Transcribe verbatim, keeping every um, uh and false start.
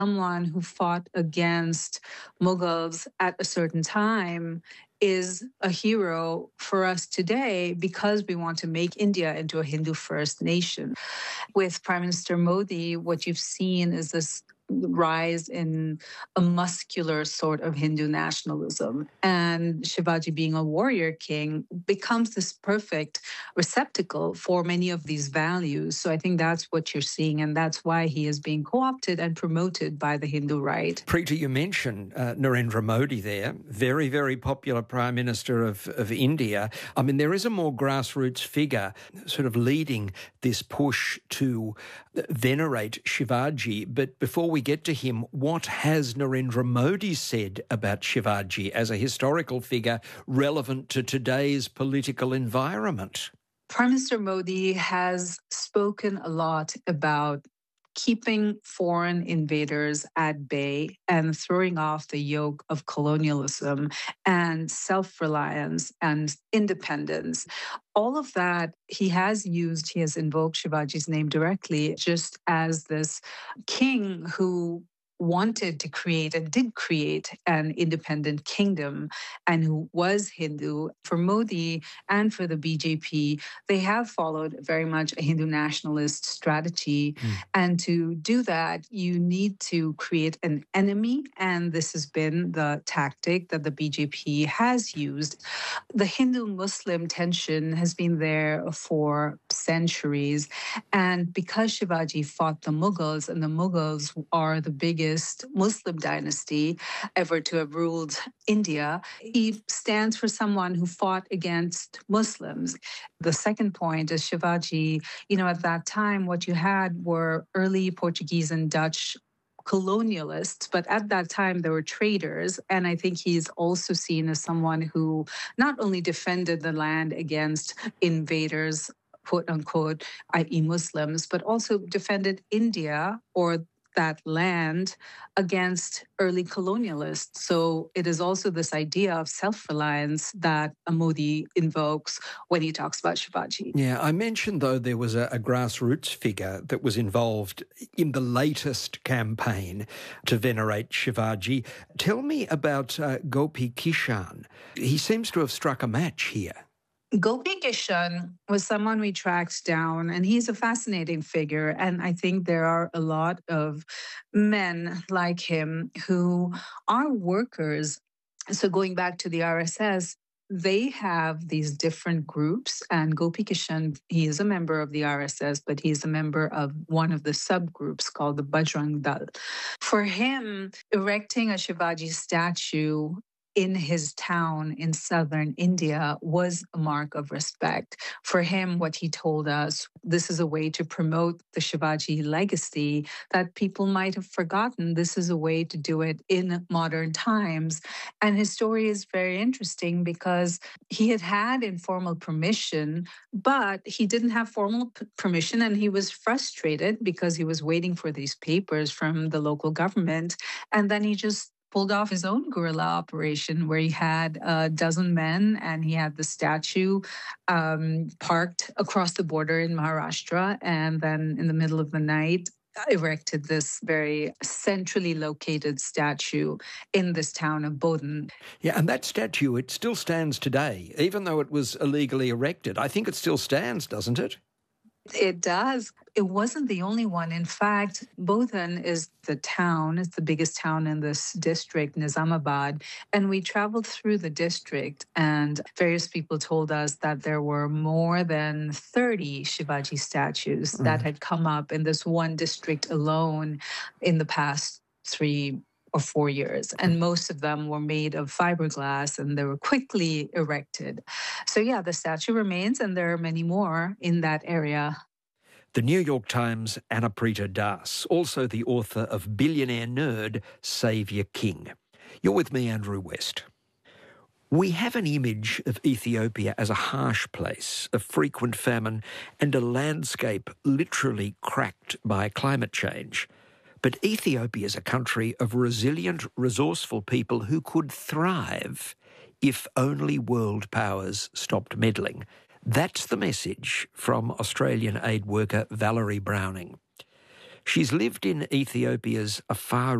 someone who fought against Mughals at a certain time is a hero for us today because we want to make India into a Hindu first nation. With Prime Minister Modi, what you've seen is this rise in a muscular sort of Hindu nationalism. And Shivaji, being a warrior king, becomes this perfect receptacle for many of these values. So I think that's what you're seeing, and that's why he is being co-opted and promoted by the Hindu right. Preeta, you mentioned uh, Narendra Modi there, very, very popular Prime Minister of, of India. I mean, there is a more grassroots figure sort of leading this push to venerate Shivaji. But before we get to him, what has Narendra Modi said about Shivaji as a historical figure relevant to today's political environment? Prime Minister Modi has spoken a lot about keeping foreign invaders at bay and throwing off the yoke of colonialism and self-reliance and independence. All of that he has used, he has invoked Shivaji's name directly, just as this king who wanted to create and did create an independent kingdom and who was Hindu. For Modi and for the B J P, they have followed very much a Hindu nationalist strategy. Mm. And to do that, you need to create an enemy. And this has been the tactic that the B J P has used. The Hindu-Muslim tension has been there for centuries. And because Shivaji fought the Mughals, and the Mughals are the biggest Muslim dynasty ever to have ruled India, he stands for someone who fought against Muslims. The second point is Shivaji, you know, at that time, what you had were early Portuguese and Dutch colonialists, but at that time there were traders. And I think he's also seen as someone who not only defended the land against invaders, quote unquote, that is Muslims, but also defended India or that land against early colonialists. So it is also this idea of self-reliance that Modi invokes when he talks about Shivaji. Yeah, I mentioned, though, there was a, a grassroots figure that was involved in the latest campaign to venerate Shivaji. Tell me about uh, Gopi Kishan. He seems to have struck a match here. Gopi Kishan was someone we tracked down, and he's a fascinating figure. And I think there are a lot of men like him who are workers. So going back to the R S S, they have these different groups, and Gopi Kishan, he is a member of the R S S, but he's a member of one of the subgroups called the Bajrang Dal. For him, erecting a Shivaji statue in his town in southern India was a mark of respect. For him, what he told us, this is a way to promote the Shivaji legacy that people might have forgotten. This is a way to do it in modern times. And his story is very interesting because he had had informal permission, but he didn't have formal p- permission, and he was frustrated because he was waiting for these papers from the local government. And then he just pulled off his own guerrilla operation where he had a dozen men and he had the statue um, parked across the border in Maharashtra. And then in the middle of the night, erected this very centrally located statue in this town of Bodhan. Yeah, and that statue, it still stands today, even though it was illegally erected. I think it still stands, doesn't it? It does. It wasn't the only one. In fact, Bodhan is the town, it's the biggest town in this district, Nizamabad. And we traveled through the district, and various people told us that there were more than thirty Shivaji statues mm. that had come up in this one district alone in the past three or four years. And most of them were made of fiberglass and they were quickly erected. So yeah, the statue remains, and there are many more in that area. The New York Times' Annapreeta Das, also the author of Billionaire Nerd, Saviour King. You're with me, Andrew West. We have an image of Ethiopia as a harsh place of frequent famine and a landscape literally cracked by climate change. But Ethiopia is a country of resilient, resourceful people who could thrive if only world powers stopped meddling. That's the message from Australian aid worker Valerie Browning. She's lived in Ethiopia's Afar